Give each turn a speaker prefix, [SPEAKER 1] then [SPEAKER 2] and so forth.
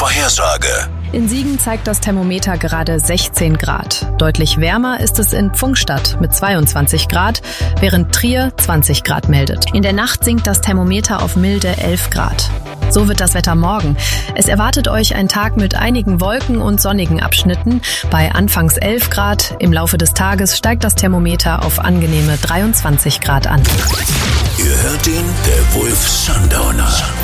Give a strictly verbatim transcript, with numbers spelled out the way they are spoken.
[SPEAKER 1] Wettervorhersage.
[SPEAKER 2] In Siegen zeigt das Thermometer gerade sechzehn Grad. Deutlich wärmer ist es in Pfungstadt mit zweiundzwanzig Grad, während Trier zwanzig Grad meldet. In der Nacht sinkt das Thermometer auf milde elf Grad. So wird das Wetter morgen. Es erwartet euch ein Tag mit einigen Wolken und sonnigen Abschnitten. Bei anfangs elf Grad. Im Laufe des Tages steigt das Thermometer auf angenehme dreiundzwanzig Grad an.
[SPEAKER 1] Ihr hört den, der Wolf Sundowner.